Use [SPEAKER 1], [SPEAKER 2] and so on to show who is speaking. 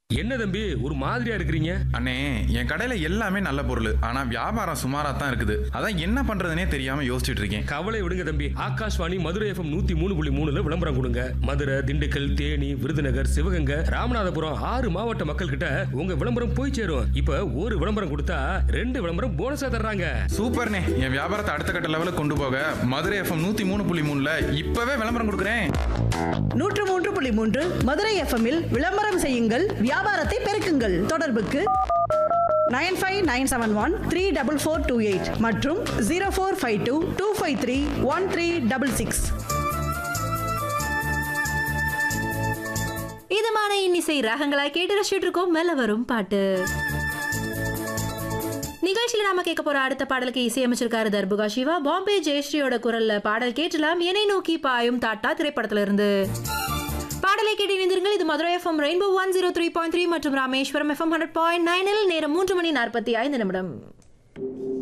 [SPEAKER 1] என்ன தம்பி ஒரு மாதிரியா இருக்கிறீங்க?
[SPEAKER 2] அண்ணே, என் கடையில எல்லாமே நல்ல பொருள். ஆனா வியாபாரம் சுமாரா தான் இருக்குது. அதான் என்ன பண்றதுனே தெரியாம யோசிச்சுட்டு இருக்கேன்.
[SPEAKER 1] கவலை விடுங்க தம்பி. ஆகாஷ்வாணி மதுரை எஃப்எம் 103.3 விளம்பரம் கொடுங்க. மதுரை, திண்டுக்கல், தேனி, விருதுநகர், சிவகங்கை, ராமநாதபுரம் 6 மாவட்ட மக்கள் கிட்ட உங்க விளம்பரம் போய் சேரும். இப்ப ஒரு விளம்பரம் கொடுத்தா 2 விளம்பரம் போனஸா தர்றாங்க.
[SPEAKER 2] சூப்பர்ண்ணே, என் வியாபாரத்தை அடுத்த கட்ட லெவலுக்கு கொண்டு போக மதுரை எஃப்எம் 103.3ல இப்பவே விளம்பரம் கொடுக்குறேன்.
[SPEAKER 3] 103.3 மதுரை எஃப்எம்மில் விளம்பரம் செய்யுங்கள், வியாபாரத்தை பெருக்குங்கள். தொடர்புக்கு 9597134428 மற்றும் 0452253136.
[SPEAKER 4] இதமான இன்னிசை ராகங்களாய் கேட்டு ரசிச்சுட்டு இருக்கோம். மேல வரும் பாட்டு நிகழ்ச்சியில நாம கேட்க போற அடுத்த பாடலுக்கு இசையமைச்சிருக்காரு தர்புகா சிவா. பாம்பே ஜெயஸ்ரீயோட குரல்ல பாடல் கேட்டலாம். என்னை நோக்கி பாயும் தாட்டா திரைப்படத்துல இருந்து பாடலை கேட்டு இணைந்திருங்கள். இது மதுரை எஃப்எம் ரெயின்போ 103.3 மற்றும் ராமேஸ்வரம் எஃப்எம் 100.9. நேரம் 3:45